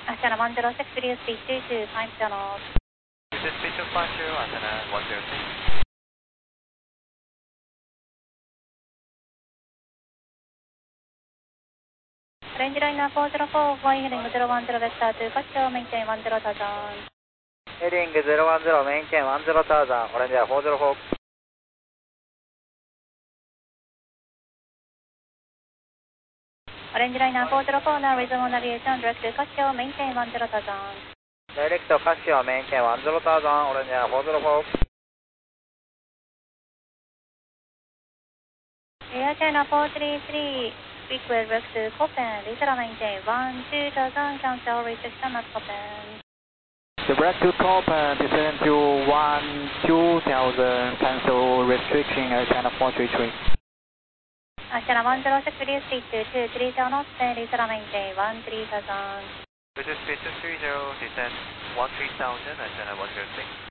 Channel 106, clear speed 22, time channel. This is speed 250, antenna 106. Range liner 404, flying heading 010 vector to Kacho, maintain 10,000. Heading 010, maintain 10,000, orange 404. Range liner 404, now resume navigation, direct to Kacho, maintain 10,000. Direct to Casio, maintain 10,000, orange 404. Air China 433, speedway direct to Copen, Lisa maintain 12,000, cancel restriction at Copen. Direct to Copen, descend to 12,000, cancel restriction at China 433. China 106, clear speed 22, 30 knots, Lisa maintain 13,000. This is speed 230, descend 13,000, antenna 106.